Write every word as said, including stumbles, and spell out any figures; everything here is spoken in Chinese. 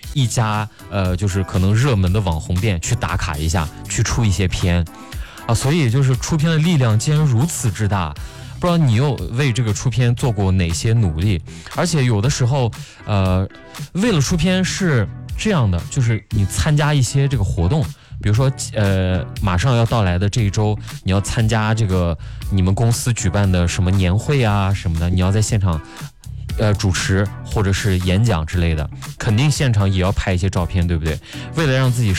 一家呃就是可能热门的网红店去打卡一下，去出一些片啊，所以就是出片的力量竟然如此之大。不知道你有为这个出片做过哪些努力？而且有的时候，呃，为了出片是这样的，就是你参加一些这个活动，比如说，呃，马上要到来的这一周，你要参加这个你们公司举办的什么年会啊什么的，你要在现场，呃，主持或者是演讲之类的，肯定现场也要拍一些照片，对不对？为了让自己